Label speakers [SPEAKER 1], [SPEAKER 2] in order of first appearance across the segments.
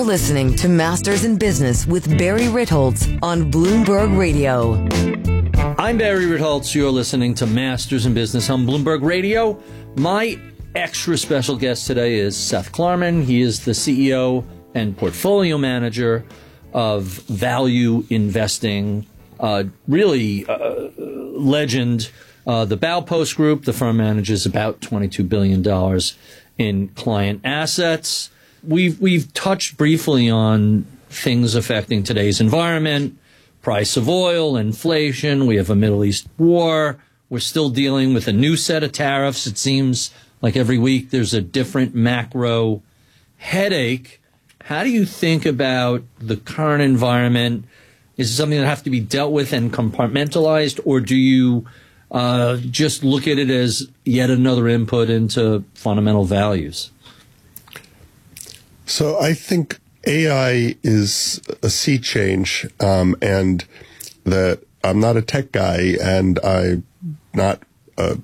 [SPEAKER 1] listening to Masters in Business with Barry Ritholtz on Bloomberg Radio.
[SPEAKER 2] I'm Barry Ritholtz. You're listening to Masters in Business on Bloomberg Radio. My extra special guest today is Seth Klarman. He is the CEO and portfolio manager of Value Investing, legend. The Baupost Group, the firm manages about $22 billion in client assets. We've touched briefly on things affecting today's environment, price of oil, inflation. We have a Middle East war. We're still dealing with a new set of tariffs. It seems like every week there's a different macro headache. How do you think about the current environment? Is it something that has to be dealt with and compartmentalized, or do you just look at it as yet another input into fundamental values?
[SPEAKER 3] So I think AI is a sea change, and that I'm not a tech guy, and I'm not a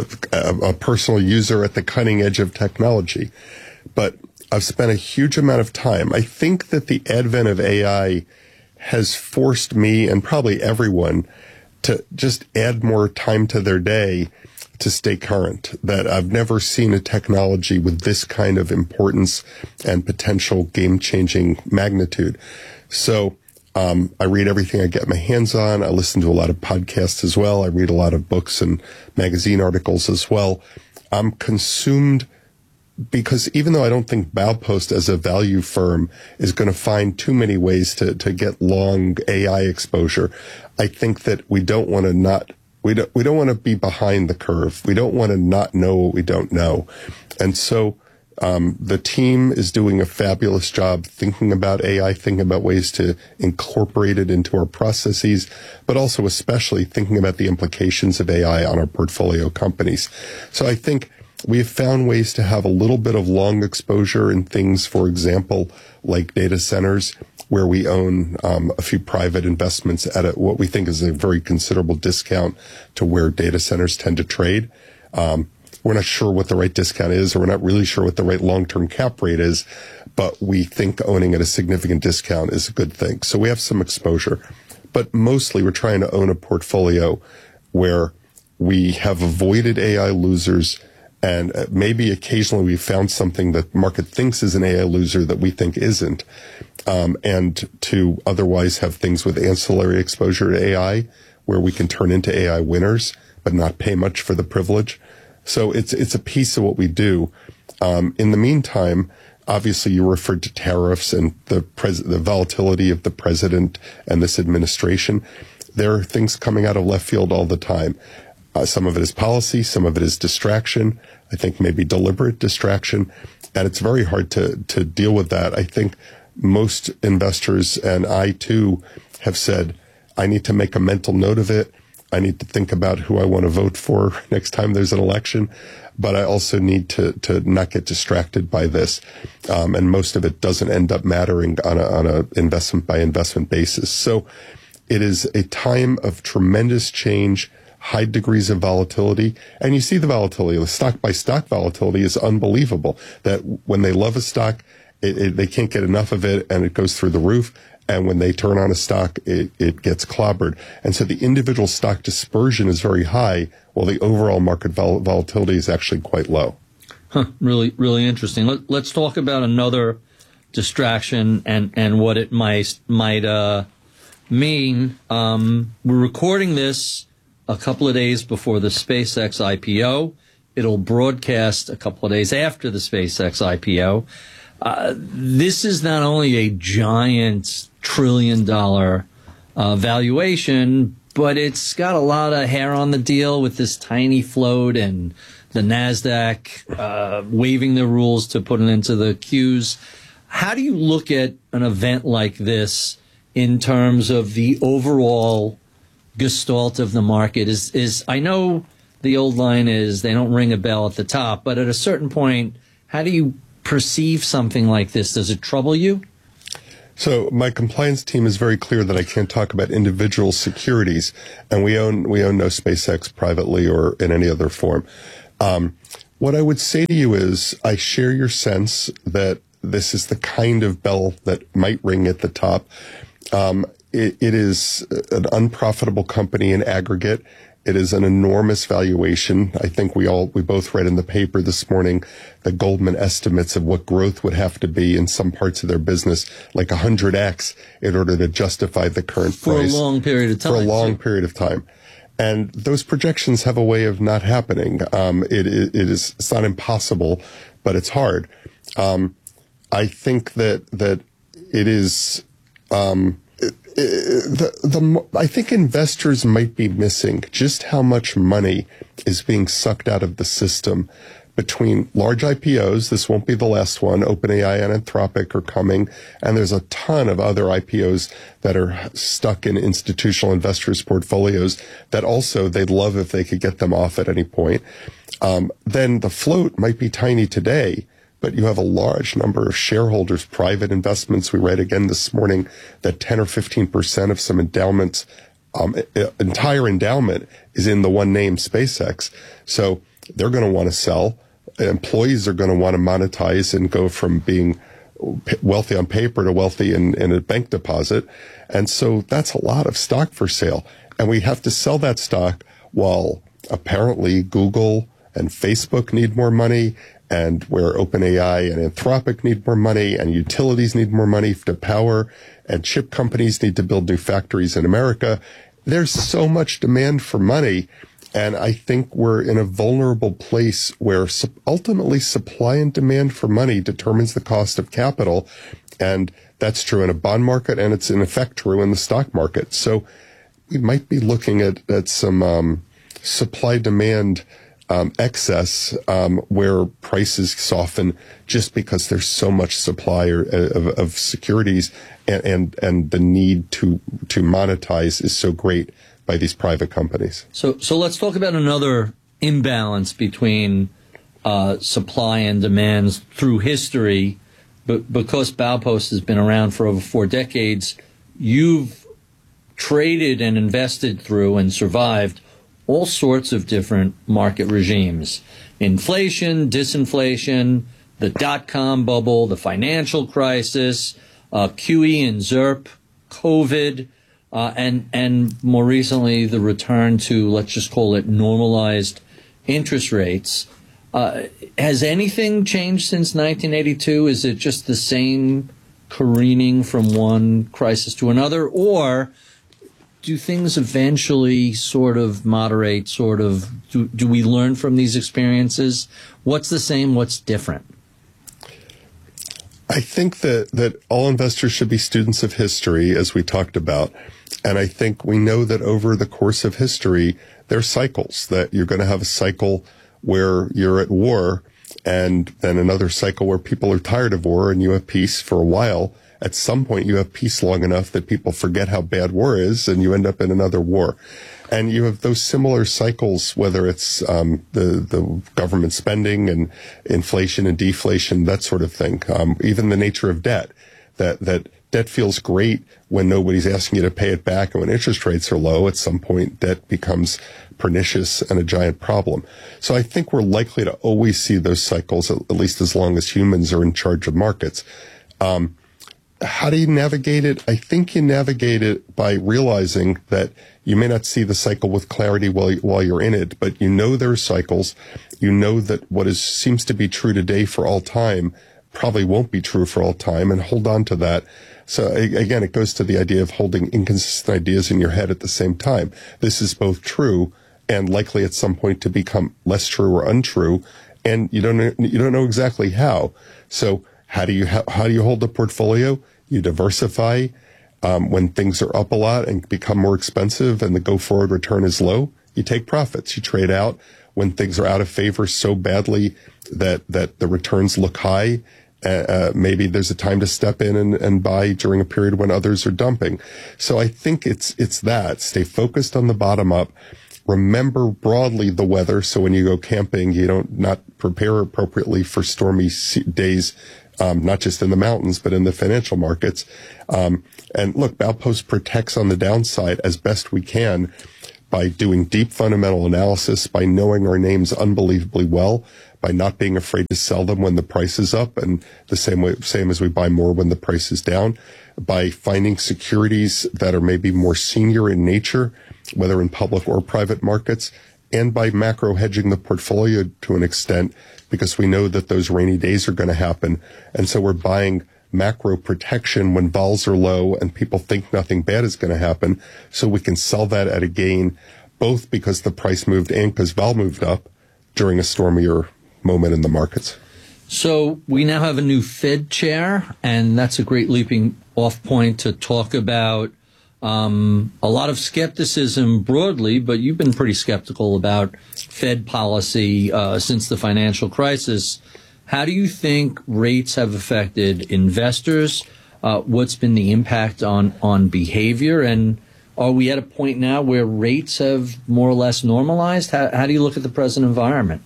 [SPEAKER 3] personal user at the cutting edge of technology. But I've spent a huge amount of time. I think that the advent of AI has forced me, and probably everyone, to just add more time to their day to stay current. That I've never seen a technology with this kind of importance and potential game-changing magnitude. So I read everything I get my hands on. I listen to a lot of podcasts as well. I read a lot of books and magazine articles as well. I'm consumed because even though I don't think Baupost as a value firm is going to find too many ways to get long AI exposure, I think that we don't want to be behind the curve. We don't want to not know what we don't know. And so the team is doing a fabulous job thinking about AI, thinking about ways to incorporate it into our processes, but also especially thinking about the implications of AI on our portfolio companies. So I think we have found ways to have a little bit of long exposure in things, for example, like data centers, where we own a few private investments at what we think is a very considerable discount to where data centers tend to trade. We're not sure what the right discount is, or we're not really sure what the right long-term cap rate is, but we think owning at a significant discount is a good thing. So we have some exposure. But mostly we're trying to own a portfolio where we have avoided AI losers, and maybe occasionally we found something that market thinks is an AI loser that we think isn't, and to otherwise have things with ancillary exposure to AI where we can turn into AI winners but not pay much for the privilege. So it's a piece of what we do. In the meantime, obviously you referred to tariffs and the volatility of the president and this administration. There are things coming out of left field all the time. Some of it is policy, some of it is distraction, I think maybe deliberate distraction, and it's very hard to deal with that. I think most investors, and I too, have said, I need to make a mental note of it. I need to think about who I want to vote for next time there's an election, but I also need to not get distracted by this, and most of it doesn't end up mattering on a investment by investment basis. So it is a time of tremendous change, high degrees of volatility, and you see the volatility. The stock by stock volatility is unbelievable. That when they love a stock, they can't get enough of it, and it goes through the roof. And when they turn on a stock, it gets clobbered. And so the individual stock dispersion is very high, while the overall market volatility is actually quite low.
[SPEAKER 2] Really, really interesting. Let's talk about another distraction and what it might mean. We're recording this a couple of days before the SpaceX IPO. It'll broadcast a couple of days after the SpaceX IPO. This is not only a giant $1 trillion valuation, but it's got a lot of hair on the deal with this tiny float and the NASDAQ waiving the rules to put it into the queues. How do you look at an event like this in terms of the overall gestalt of the market? Is I know the old line is they don't ring a bell at the top, but at a certain point, how do you perceive something like this? Does it trouble you?
[SPEAKER 3] So my compliance team is very clear that I can't talk about individual securities, and we own no SpaceX privately or in any other form. What I would say to you is I share your sense that this is the kind of bell that might ring at the top. It is an unprofitable company in aggregate. It is an enormous valuation. I think we both read in the paper this morning the Goldman estimates of what growth would have to be in some parts of their business, like 100x, in order to justify the current price.
[SPEAKER 2] For a long period of time.
[SPEAKER 3] For a long period of time. And those projections have a way of not happening. It's not impossible, but it's hard. I think that it is, I think investors might be missing just how much money is being sucked out of the system between large IPOs. This won't be the last one. OpenAI and Anthropic are coming, and there's a ton of other IPOs that are stuck in institutional investors' portfolios that also they'd love if they could get them off at any point. Then the float might be tiny today, but you have a large number of shareholders, private investments. We read again this morning that 10 or 15% of some endowments, entire endowment is in the one name SpaceX. So they're going to want to sell. Employees are going to want to monetize and go from being wealthy on paper to wealthy in a bank deposit. And so that's a lot of stock for sale. And we have to sell that stock while apparently Google and Facebook need more money, and where OpenAI and Anthropic need more money, and utilities need more money to power, and chip companies need to build new factories in America. There's so much demand for money, and I think we're in a vulnerable place where ultimately supply and demand for money determines the cost of capital, and that's true in a bond market, and it's in effect true in the stock market. So we might be looking at some supply-demand excess where prices soften just because there's so much supply of securities, and the need to monetize is so great by these private companies.
[SPEAKER 2] So let's talk about another imbalance between supply and demand through history. But because Baupost has been around for over 4 decades, you've traded and invested through and survived all sorts of different market regimes. Inflation, disinflation, the dot-com bubble, the financial crisis, QE and ZIRP, COVID, and more recently the return to, let's just call it, normalized interest rates. Has anything changed since 1982? Is it just the same careening from one crisis to another, or do things eventually sort of moderate, do we learn from these experiences? What's the same, what's different?
[SPEAKER 3] I think that all investors should be students of history, as we talked about. And I think we know that over the course of history, there are cycles, that you're going to have a cycle where you're at war, and then another cycle where people are tired of war and you have peace for a while. At some point, you have peace long enough that people forget how bad war is, and you end up in another war. And you have those similar cycles, whether it's the government spending and inflation and deflation, that sort of thing. Even the nature of debt, that debt feels great when nobody's asking you to pay it back, and when interest rates are low, at some point, debt becomes pernicious and a giant problem. So I think we're likely to always see those cycles, at least as long as humans are in charge of markets. How do you navigate it? I think you navigate it by realizing that you may not see the cycle with clarity while you're in it, but you know there are cycles. You know that what seems to be true today for all time probably won't be true for all time, and hold on to that. So again, it goes to the idea of holding inconsistent ideas in your head at the same time. This is both true and likely at some point to become less true or untrue, and you don't know exactly how. So how do you hold a portfolio? You diversify when things are up a lot and become more expensive and the go-forward return is low. You take profits. You trade out when things are out of favor so badly that the returns look high. Maybe there's a time to step in and buy during a period when others are dumping. So I think it's that. Stay focused on the bottom up. Remember broadly the weather, so when you go camping, you don't not prepare appropriately for stormy days, not just in the mountains, but in the financial markets. And look, Baupost protects on the downside as best we can by doing deep fundamental analysis, by knowing our names unbelievably well, by not being afraid to sell them when the price is up, and same as we buy more when the price is down, by finding securities that are maybe more senior in nature, whether in public or private markets, and by macro hedging the portfolio to an extent, because we know that those rainy days are going to happen. And so we're buying macro protection when vols are low and people think nothing bad is going to happen, so we can sell that at a gain, both because the price moved and because vol moved up during a stormier moment in the markets.
[SPEAKER 2] So we now have a new Fed chair, and that's a great leaping off point to talk about a lot of skepticism broadly, but you've been pretty skeptical about Fed policy since the financial crisis. How do you think rates have affected investors? What's been the impact on behavior? And are we at a point now where rates have more or less normalized? How do you look at the present environment?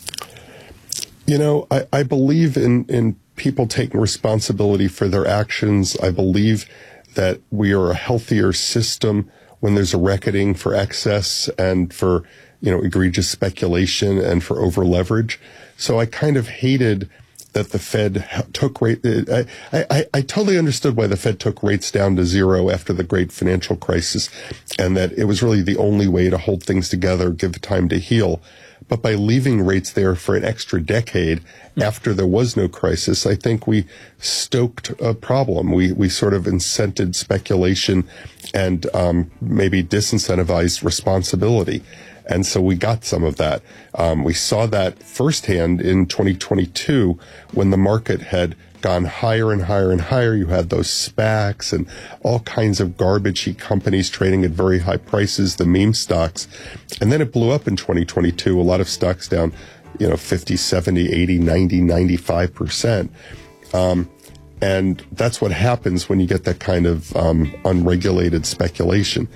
[SPEAKER 3] You know, I believe in people taking responsibility for their actions. I believe that we are a healthier system when there's a reckoning for excess and for, egregious speculation and for over leverage. So I kind of hated that the Fed took rate. I totally understood why the Fed took rates down to zero after the great financial crisis, and that it was really the only way to hold things together, give it time to heal. But by leaving rates there for an extra decade after there was no crisis, I think we stoked a problem. We sort of incented speculation and maybe disincentivized responsibility. And so we got some of that. We saw that firsthand in 2022 when the market had gone higher and higher and higher. You had those SPACs and all kinds of garbagey companies trading at very high prices, the meme stocks. And then it blew up in 2022. A lot of stocks down, 50, 70, 80, 90, 95%. And that's what happens when you get that kind of unregulated speculation.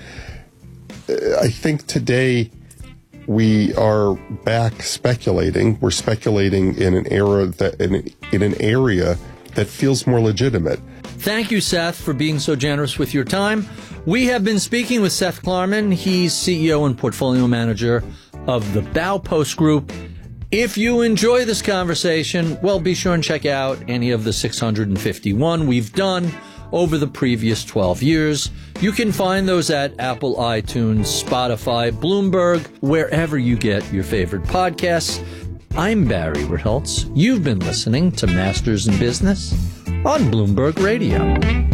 [SPEAKER 3] I think today we are back speculating. We're speculating in an era in an area that feels more legitimate.
[SPEAKER 2] Thank you, Seth, for being so generous with your time. We have been speaking with Seth Klarman. He's CEO and portfolio manager of the Baupost Group. If you enjoy this conversation, well, be sure and check out any of the 651 we've done over the previous 12 years. You can find those at Apple, iTunes, Spotify, Bloomberg, wherever you get your favorite podcasts. I'm Barry Ritholtz. You've been listening to Masters in Business on Bloomberg Radio.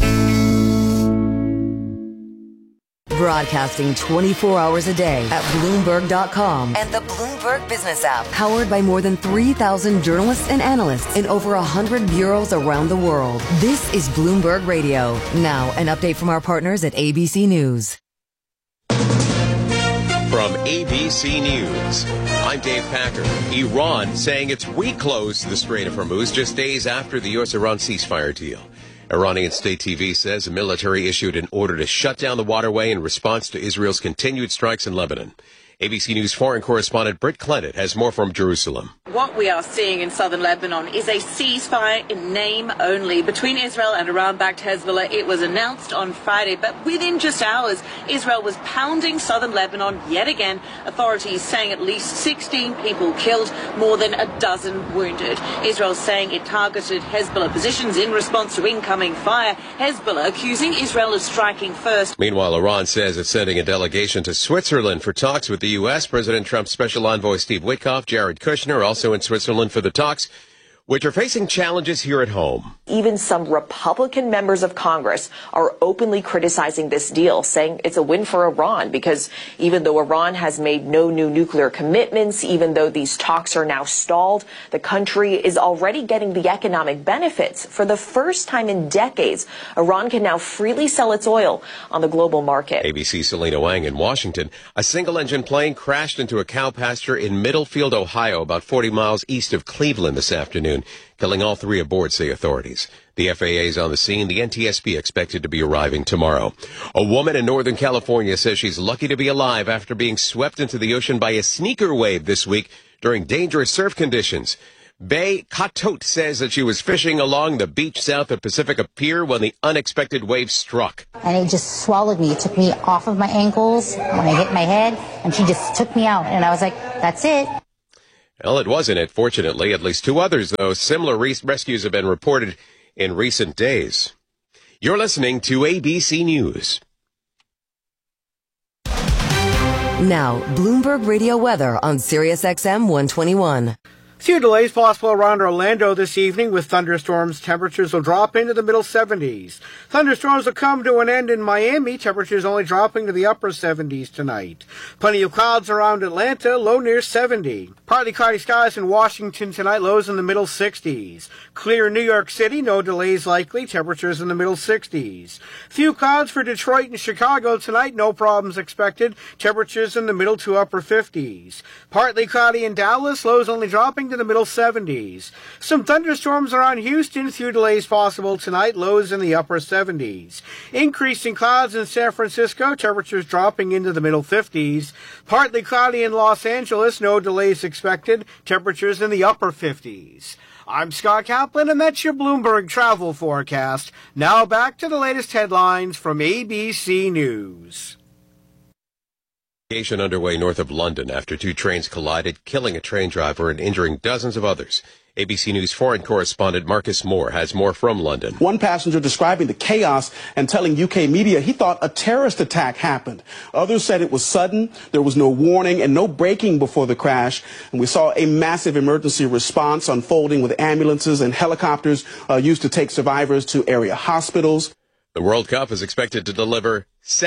[SPEAKER 1] Broadcasting 24 hours a day at Bloomberg.com and the Bloomberg Business app. Powered by more than 3,000 journalists and analysts in over 100 bureaus around the world. This is Bloomberg Radio. Now, an update from our partners at ABC News.
[SPEAKER 4] From ABC News, I'm Dave Packer. Iran saying it's reclosed the Strait of Hormuz just days after the U.S.-Iran ceasefire deal. Iranian state TV says the military issued an order to shut down the waterway in response to Israel's continued strikes in Lebanon. ABC News foreign correspondent Britt Clennett has more from Jerusalem.
[SPEAKER 5] What we are seeing in southern Lebanon is a ceasefire in name only between Israel and Iran-backed Hezbollah. It was announced on Friday, but within just hours, Israel was pounding southern Lebanon yet again. Authorities saying at least 16 people killed, more than a dozen wounded. Israel saying it targeted Hezbollah positions in response to incoming fire. Hezbollah accusing Israel of striking first.
[SPEAKER 4] Meanwhile, Iran says it's sending a delegation to Switzerland for talks with the U.S. President Trump's special envoy Steve Witkoff, Jared Kushner, also in Switzerland for the talks, which are facing challenges here at home.
[SPEAKER 6] Even some Republican members of Congress are openly criticizing this deal, saying it's a win for Iran because even though Iran has made no new nuclear commitments, even though these talks are now stalled, the country is already getting the economic benefits. For the first time in decades, Iran can now freely sell its oil on the global market.
[SPEAKER 4] ABC's Selena Wang in Washington. A single-engine plane crashed into a cow pasture in Middlefield, Ohio, about 40 miles east of Cleveland this afternoon, killing all three aboard, say authorities. The FAA is on the scene. The NTSB expected to be arriving tomorrow. A woman in Northern California says she's lucky to be alive after being swept into the ocean by a sneaker wave this week during dangerous surf conditions. Bay Katot says that she was fishing along the beach south of Pacifica Pier when the unexpected wave struck.
[SPEAKER 7] And it just swallowed me. It took me off of my ankles when I hit my head, and she just took me out. And I was like, that's it.
[SPEAKER 4] Well, it wasn't it, fortunately. At least 2 others, though. Similar rescues have been reported in recent days. You're listening to ABC News.
[SPEAKER 1] Now, Bloomberg Radio weather on Sirius XM 121.
[SPEAKER 8] Few delays possible around Orlando this evening with thunderstorms. Temperatures will drop into the middle 70s. Thunderstorms will come to an end in Miami. Temperatures only dropping to the upper 70s tonight. Plenty of clouds around Atlanta, low near 70. Partly cloudy skies in Washington tonight, lows in the middle 60s. Clear in New York City, no delays likely. Temperatures in the middle 60s. Few clouds for Detroit and Chicago tonight, no problems expected. Temperatures in the middle to upper 50s. Partly cloudy in Dallas, lows only dropping to the middle 70s. Some thunderstorms around Houston, few delays possible tonight, lows in the upper 70s. Increasing clouds in San Francisco, temperatures dropping into the middle 50s. Partly cloudy in Los Angeles, no delays expected, temperatures in the upper 50s. I'm Scott Kaplan, and that's your Bloomberg travel forecast. Now back to the latest headlines from ABC News.
[SPEAKER 4] Investigation underway north of London after 2 trains collided, killing a train driver and injuring dozens of others. ABC News foreign correspondent Marcus Moore has more from London.
[SPEAKER 9] One passenger describing the chaos and telling UK media he thought a terrorist attack happened. Others said it was sudden, there was no warning and no braking before the crash. And we saw a massive emergency response unfolding with ambulances and helicopters used to take survivors to area hospitals.
[SPEAKER 4] The World Cup is expected to deliver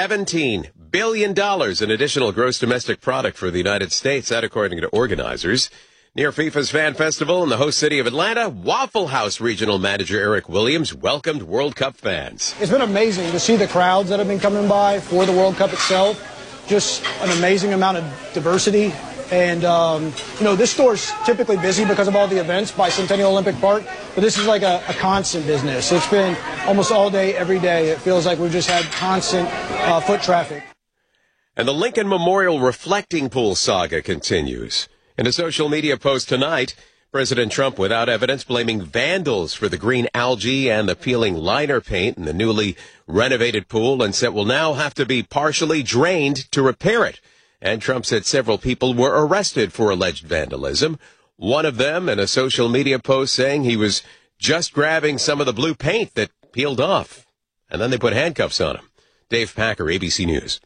[SPEAKER 4] $17 billion in additional gross domestic product for the United States, that according to organizers. Near FIFA's Fan Festival in the host city of Atlanta, Waffle House regional manager Eric Williams welcomed World Cup fans.
[SPEAKER 10] It's been amazing to see the crowds that have been coming by for the World Cup itself. Just an amazing amount of diversity. And, this store's typically busy because of all the events by Centennial Olympic Park, but this is like a constant business. It's been almost all day, every day. It feels like we've just had constant foot traffic.
[SPEAKER 4] And the Lincoln Memorial Reflecting Pool saga continues. In a social media post tonight, President Trump, without evidence, blaming vandals for the green algae and the peeling liner paint in the newly renovated pool, and said will now have to be partially drained to repair it. And Trump said several people were arrested for alleged vandalism. One of them in a social media post saying he was just grabbing some of the blue paint that peeled off. And then they put handcuffs on him. Dave Packer, ABC News.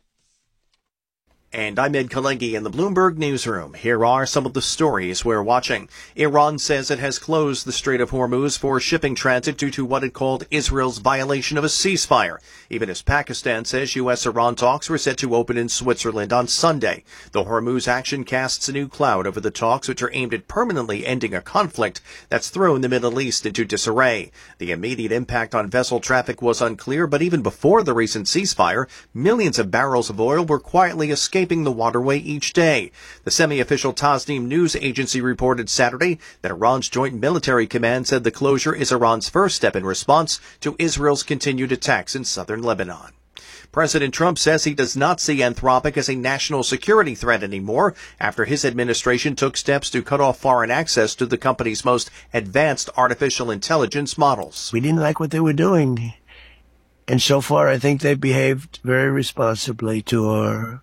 [SPEAKER 11] And I'm Ed Kalengi in the Bloomberg Newsroom. Here are some of the stories we're watching. Iran says it has closed the Strait of Hormuz for shipping transit due to what it called Israel's violation of a ceasefire, even as Pakistan says U.S.-Iran talks were set to open in Switzerland on Sunday. The Hormuz action casts a new cloud over the talks, which are aimed at permanently ending a conflict that's thrown the Middle East into disarray. The immediate impact on vessel traffic was unclear, but even before the recent ceasefire, millions of barrels of oil were quietly escaping the waterway each day. The semi-official Tasnim news agency reported Saturday that Iran's Joint Military Command said the closure is Iran's first step in response to Israel's continued attacks in southern Lebanon. President Trump says he does not see Anthropic as a national security threat anymore after his administration took steps to cut off foreign access to the company's most advanced artificial intelligence models.
[SPEAKER 12] We didn't like what they were doing. And so far, I think they've behaved very responsibly to our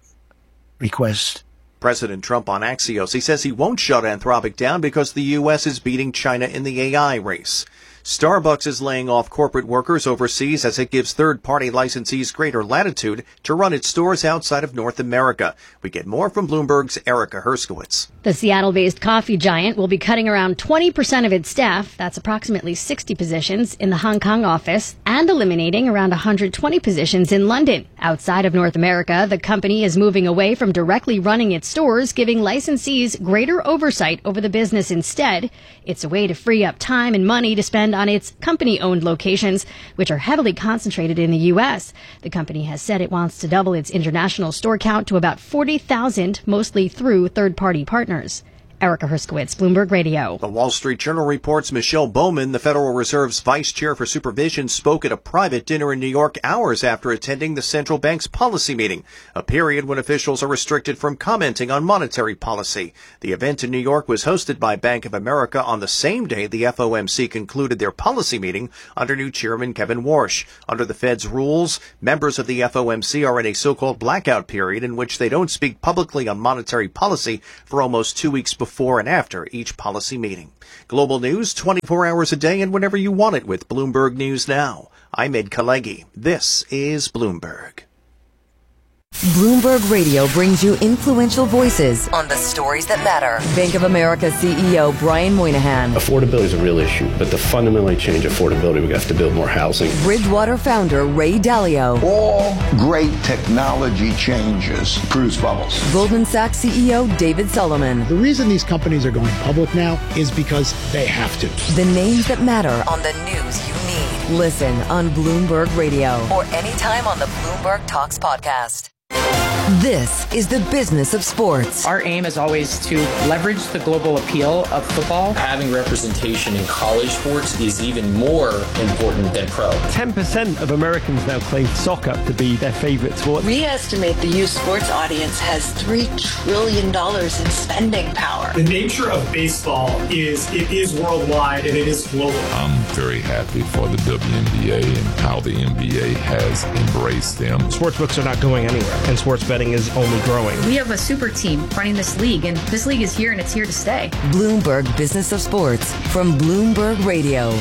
[SPEAKER 12] request.
[SPEAKER 11] President Trump on Axios. He says he won't shut Anthropic down because the U.S. is beating China in the AI race. Starbucks is laying off corporate workers overseas as it gives third-party licensees greater latitude to run its stores outside of North America. We get more from Bloomberg's Erica Herskowitz.
[SPEAKER 13] The Seattle-based coffee giant will be cutting around 20% of its staff, that's approximately 60 positions, in the Hong Kong office, and eliminating around 120 positions in London. Outside of North America, the company is moving away from directly running its stores, giving licensees greater oversight over the business instead. It's a way to free up time and money to spend on its company-owned locations, which are heavily concentrated in the U.S. The company has said it wants to double its international store count to about 40,000, mostly through third-party partners. Erica Herskowitz, Bloomberg Radio.
[SPEAKER 11] The Wall Street Journal reports Michelle Bowman, the Federal Reserve's vice chair for supervision, spoke at a private dinner in New York hours after attending the central bank's policy meeting, a period when officials are restricted from commenting on monetary policy. The event in New York was hosted by Bank of America on the same day the FOMC concluded their policy meeting under new chairman Kevin Warsh. Under the Fed's rules, members of the FOMC are in a so-called blackout period in which they don't speak publicly on monetary policy for almost 2 weeks before before and after each policy meeting. Global news 24 hours a day and whenever you want it with Bloomberg News Now. I'm Ed Kalegi. This is Bloomberg.
[SPEAKER 1] Bloomberg Radio brings you influential voices on the stories that matter. Bank of America CEO Brian Moynihan.
[SPEAKER 14] Affordability is a real issue, but to fundamentally change affordability, we have to build more housing.
[SPEAKER 1] Bridgewater founder Ray Dalio.
[SPEAKER 15] All great technology changes produce bubbles.
[SPEAKER 1] Goldman Sachs CEO David Solomon.
[SPEAKER 16] The reason these companies are going public now is because they have to.
[SPEAKER 1] The names that matter on the news you need. Listen on Bloomberg Radio or anytime on the Bloomberg Talks podcast. This is the business of sports.
[SPEAKER 17] Our aim is always to leverage the global appeal of football.
[SPEAKER 18] Having representation in college sports is even more important than pro.
[SPEAKER 19] 10% of Americans now claim soccer to be their favorite sport.
[SPEAKER 20] We estimate the youth sports audience has $3 trillion in spending power.
[SPEAKER 21] The nature of baseball is it is worldwide and it is global.
[SPEAKER 22] I'm very happy for the WNBA and how the NBA has embraced them.
[SPEAKER 19] Sportsbooks are not going anywhere, and sports betting is only growing.
[SPEAKER 23] We have a super team running this league, and this league is here and it's here to stay.
[SPEAKER 1] Bloomberg Business of Sports from Bloomberg Radio.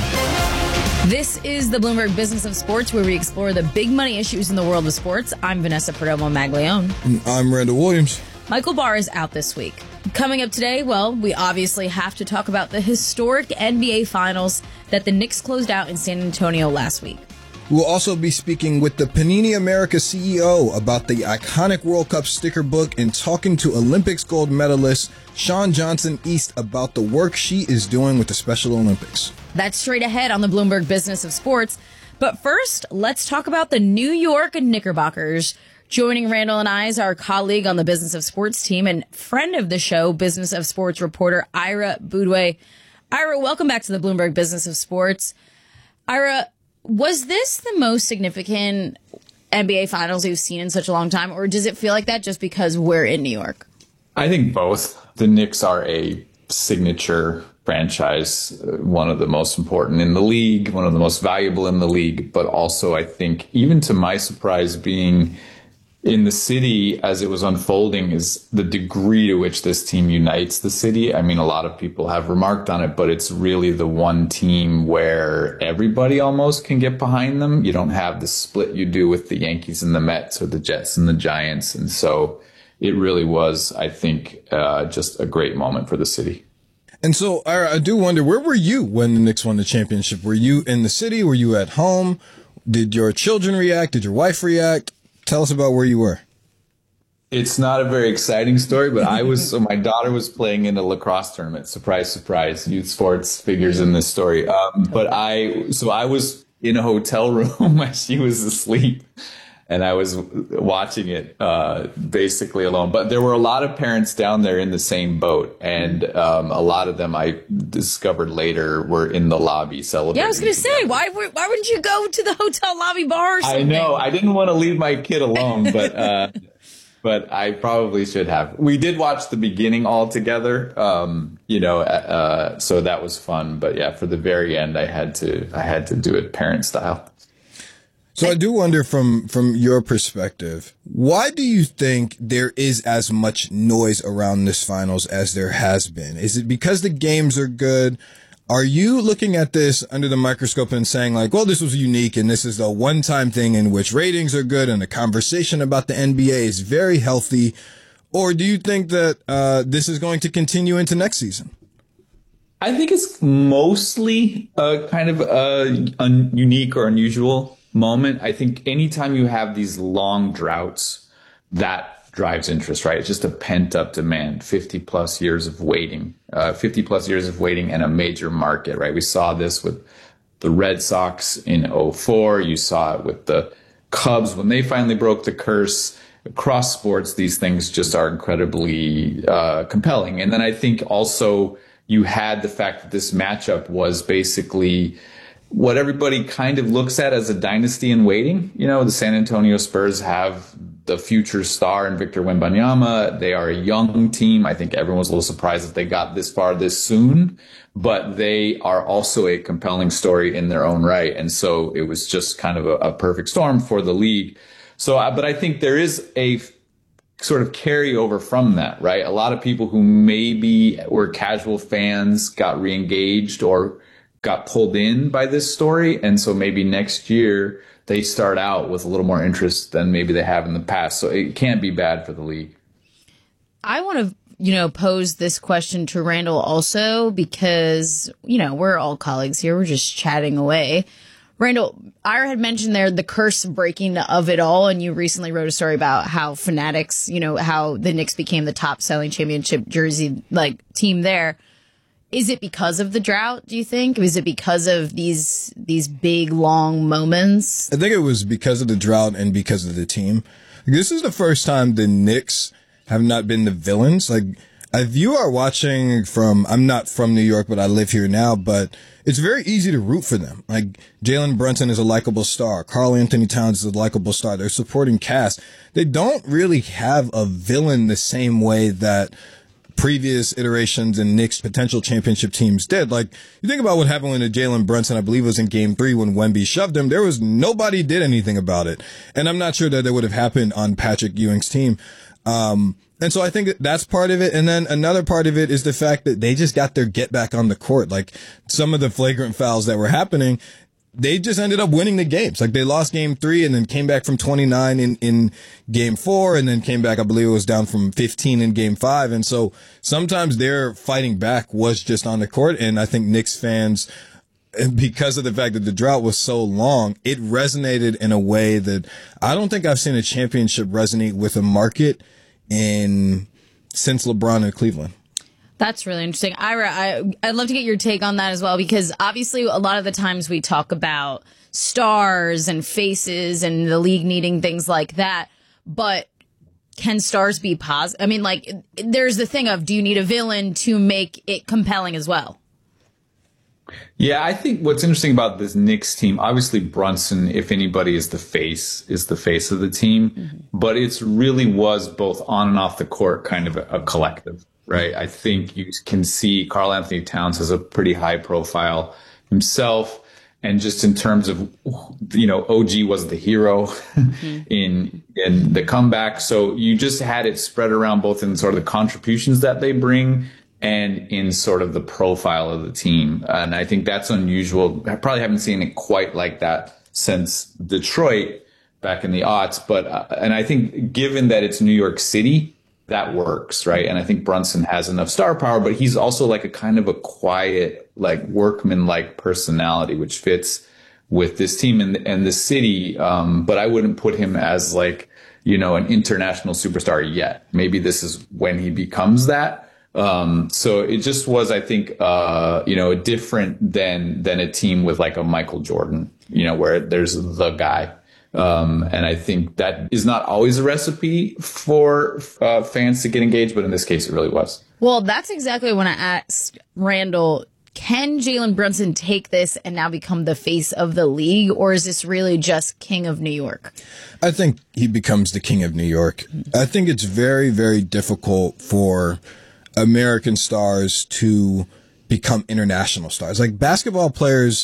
[SPEAKER 23] This is the Bloomberg Business of Sports, where we explore the big money issues in the world of sports. I'm Vanessa Perdomo Maglione.
[SPEAKER 24] I'm Randall Williams.
[SPEAKER 23] Michael Barr is out this week. Coming up today, well, we obviously have to talk about the historic NBA Finals that the Knicks closed out in San Antonio last week.
[SPEAKER 24] We'll also be speaking with the Panini America CEO about the iconic World Cup sticker book and talking to Olympics gold medalist Shawn Johnson-East about the work she is doing with the Special Olympics.
[SPEAKER 23] That's straight ahead on the Bloomberg Business of Sports. But first, let's talk about the New York Knickerbockers. Joining Randall and I is our colleague on the Business of Sports team and friend of the show, Business of Sports reporter Ira Boudway. Ira, welcome back to the Bloomberg Business of Sports. Ira, was this the most significant NBA Finals you've seen in such a long time, or does it feel like that just because we're in New York?
[SPEAKER 25] I think both. The Knicks are a signature franchise, one of the most important in the league, one of the most valuable in the league, but also I think, even to my surprise, being in the city as it was unfolding is the degree to which this team unites the city. I mean, a lot of people have remarked on it, but it's really the one team where everybody almost can get behind them. You don't have the split you do with the Yankees and the Mets or the Jets and the Giants. And so it really was, I think, just a great moment for the city.
[SPEAKER 24] And so, Ira, I do wonder, where were you when the Knicks won the championship? Were you in the city? Were you at home? Did your children react? Did your wife react? Tell us about where you were.
[SPEAKER 25] It's not a very exciting story, but so my daughter was playing in a lacrosse tournament. Surprise, surprise. Youth sports figures in this story. But I was in a hotel room while she was asleep, and I was watching it basically alone. But there were a lot of parents down there in the same boat, and a lot of them I discovered later were in the lobby celebrating.
[SPEAKER 23] Yeah, I was going to say, why wouldn't you go to the hotel lobby bar or something?
[SPEAKER 25] I know. I didn't want to leave my kid alone, but but I probably should have. We did watch the beginning all together, so that was fun. But yeah, for the very end, I had to do it parent style.
[SPEAKER 24] So I do wonder from your perspective, why do you think there is as much noise around this finals as there has been? Is it because the games are good? Are you looking at this under the microscope and saying like, well, this was unique and this is a one-time thing in which ratings are good and the conversation about the NBA is very healthy? Or do you think that this is going to continue into next season?
[SPEAKER 25] I think it's mostly kind of unique or unusual moment. I think anytime you have these long droughts, that drives interest, right? It's just a pent up demand, 50 plus years of waiting and a major market, right? We saw this with the Red Sox in 2004. You saw it with the Cubs when they finally broke the curse. Across sports, these things just are incredibly compelling. And then I think also you had the fact that this matchup was basically what everybody kind of looks at as a dynasty in waiting. You know, the San Antonio Spurs have the future star in Victor Wembanyama. They are a young team. I think everyone was a little surprised that they got this far this soon, but they are also a compelling story in their own right. And so it was just kind of a perfect storm for the league. So, but I think there is sort of carryover from that, right? A lot of people who maybe were casual fans got re-engaged or got pulled in by this story. And so maybe next year they start out with a little more interest than maybe they have in the past. So it can't be bad for the league.
[SPEAKER 23] I want to, pose this question to Randall also because, we're all colleagues here. We're just chatting away. Randall, Ira had mentioned there the curse breaking of it all, and you recently wrote a story about how Fanatics, how the Knicks became the top selling championship jersey team there. Is it because of the drought, do you think? Is it because of these big, long moments?
[SPEAKER 24] I think it was because of the drought and because of the team. This is the first time the Knicks have not been the villains. If you are watching I'm not from New York, but I live here now, but it's very easy to root for them. Jalen Brunson is a likable star. Karl Anthony Towns is a likable star. They're supporting cast. They don't really have a villain the same way that previous iterations and Knicks potential championship teams did. You think about what happened with Jalen Brunson, I believe it was in game 3 when Wemby shoved him. There was nobody did anything about it. And I'm not sure that would have happened on Patrick Ewing's team. And so I think that's part of it. And then another part of it is the fact that they just got their get back on the court. Some of the flagrant fouls that were happening, they just ended up winning the games. They lost game 3 and then came back from 29 in game 4 and then came back, I believe it was down from 15 in game 5. And so sometimes their fighting back was just on the court. And I think Knicks fans, because of the fact that the drought was so long, it resonated in a way that I don't think I've seen a championship resonate with a market since LeBron in Cleveland.
[SPEAKER 23] That's really interesting. Ira, I'd love to get your take on that as well, because obviously a lot of the times we talk about stars and faces and the league needing things like that, but can stars be positive? There's the thing of, do you need a villain to make it compelling as well?
[SPEAKER 25] Yeah, I think what's interesting about this Knicks team, obviously Brunson, if anybody is the face of the team, but it's really was both on and off the court kind of a collective, right? I think you can see Karl Anthony Towns has a pretty high profile himself. And just in terms of, OG was the hero in the comeback. So you just had it spread around both in sort of the contributions that they bring and in sort of the profile of the team. And I think that's unusual. I probably haven't seen it quite like that since Detroit back in the aughts. But, and I think given that it's New York City, that works, right? And I think Brunson has enough star power, but he's also a kind of a quiet, workman-like personality, which fits with this team and the city. But I wouldn't put him as an international superstar yet. Maybe this is when he becomes that. So it just was, I think, different than a team with a Michael Jordan, where there's the guy. And I think that is not always a recipe for fans to get engaged, but in this case, it really was.
[SPEAKER 23] Well, that's exactly when I asked Randall, can Jalen Brunson take this and now become the face of the league, or is this really just King of New York?
[SPEAKER 24] I think he becomes the King of New York. I think it's very, very difficult for American stars to become international stars. Basketball players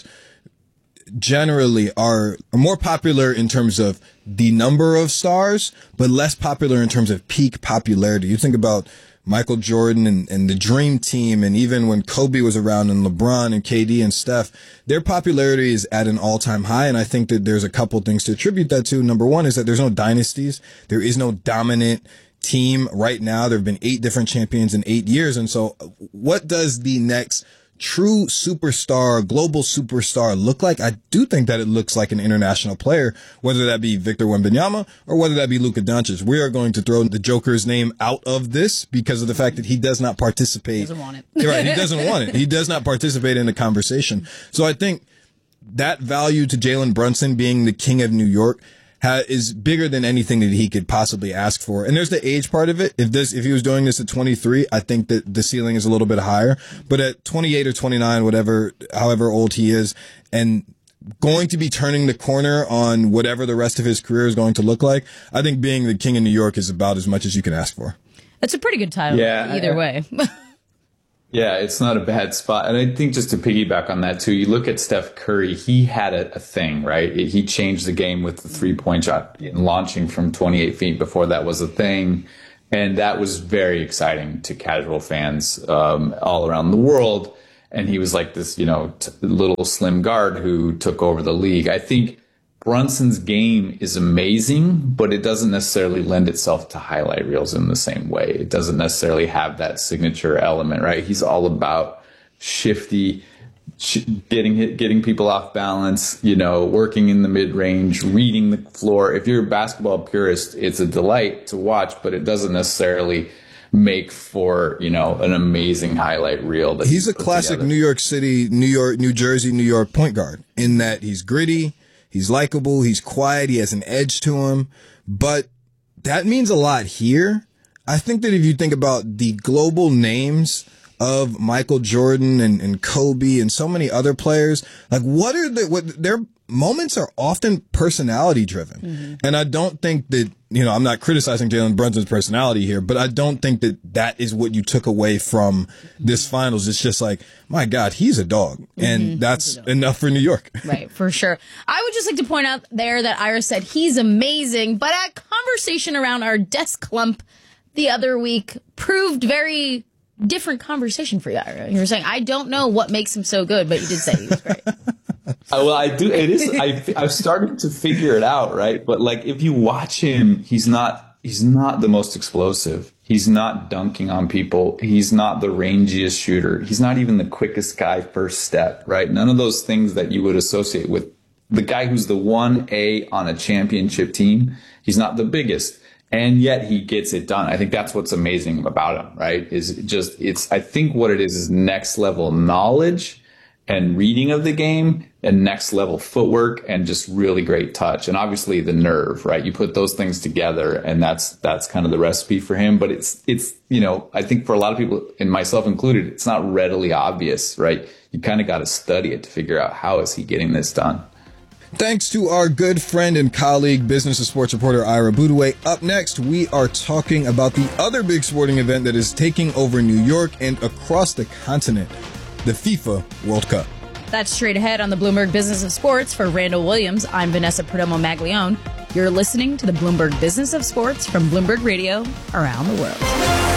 [SPEAKER 24] generally are more popular in terms of the number of stars, but less popular in terms of peak popularity. You think about Michael Jordan and the Dream Team, and even when Kobe was around and LeBron and KD and Steph, their popularity is at an all-time high. And I think that there's a couple things to attribute that to. Number one is that there's no dynasties. There is no dominant team right now. There have been 8 different champions in 8 years. And so what does the next true superstar, global superstar look like? I do think that it looks like an international player, whether that be Victor Wembanyama or whether that be Luka Doncic. We are going to throw the Joker's name out of this because of the fact that he does not participate.
[SPEAKER 23] He doesn't want it.
[SPEAKER 24] Right. He doesn't want it. He does not participate in the conversation. So I think that value to Jalen Brunson being the King of New York is bigger than anything that he could possibly ask for. And there's the age part of it. If he was doing this at 23, I think that the ceiling is a little bit higher. But at 28 or 29, however old he is, and going to be turning the corner on whatever the rest of his career is going to look like, I think being the King of New York is about as much as you can ask for.
[SPEAKER 23] That's a pretty good title either way.
[SPEAKER 25] Yeah, it's not a bad spot. And I think just to piggyback on that, too, you look at Steph Curry, he had a thing, right? He changed the game with the 3-point shot, launching from 28 feet before that was a thing. And that was very exciting to casual fans all around the world. And he was like this, little slim guard who took over the league. I think Brunson's game is amazing, but it doesn't necessarily lend itself to highlight reels in the same way. It doesn't necessarily have that signature element, right? He's all about shifty, getting people off balance, working in the mid-range, reading the floor. If you're a basketball purist, it's a delight to watch, but it doesn't necessarily make for, an amazing highlight reel.
[SPEAKER 24] He's a classic together. New York City, New Jersey, New York point guard in that he's gritty, he's likable, he's quiet, he has an edge to him, but that means a lot here. I think that if you think about the global names of Michael Jordan and Kobe and so many other players, like what their moments are often personality driven. Mm-hmm. And I don't think that, I'm not criticizing Jalen Brunson's personality here, but I don't think that is what you took away from this finals. It's just like, my God, he's a dog. And that's enough for New York.
[SPEAKER 23] Right, for sure. I would just like to point out there that Ira said he's amazing, but a conversation around our desk clump the other week proved very different conversation for you, Ira. You were saying, I don't know what makes him so good, but you did say he was great.
[SPEAKER 25] Well, I do. It is. I've started to figure it out, right? But like, if you watch him, he's not the most explosive. He's not dunking on people. He's not the rangiest shooter. He's not even the quickest guy first step, right? None of those things that you would associate with the guy who's the 1A on a championship team. He's not the biggest. And yet he gets it done. I think that's what's amazing about him, right? I think what it is next level knowledge and reading of the game and next level footwork and just really great touch. And obviously the nerve, right? You put those things together and that's kind of the recipe for him. But it's, I think for a lot of people, and myself included, it's not readily obvious, right? You kind of got to study it to figure out how is he getting this done.
[SPEAKER 24] Thanks to our good friend and colleague, business and sports reporter Ira Boudouet. Up next, we are talking about the other big sporting event that is taking over New York and across the continent, the FIFA World Cup.
[SPEAKER 23] That's straight ahead on the Bloomberg Business of Sports. For Randall Williams, I'm Vanessa Perdomo-Maglione. You're listening to the Bloomberg Business of Sports from Bloomberg Radio around the world.